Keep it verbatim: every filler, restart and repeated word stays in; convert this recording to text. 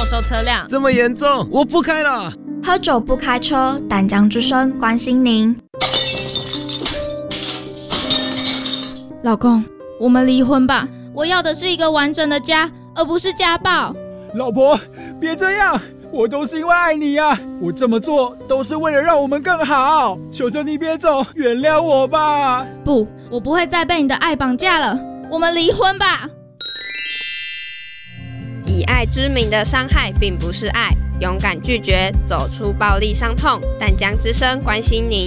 售车辆。 这么严重，我不开了。 喝酒不开车，淡江之声关心您。 老公，我们离婚吧，我要的是一个完整的家，而不是家暴。 老婆，别这样，我都是因为爱你呀、啊，我这么做都是为了让我们更好，求求你别走，原谅我吧。 不，我不会再被你的爱绑架了，我们离婚吧。 以爱之名的伤害并不是爱，勇敢拒绝，走出暴力伤痛。淡江之声关心您。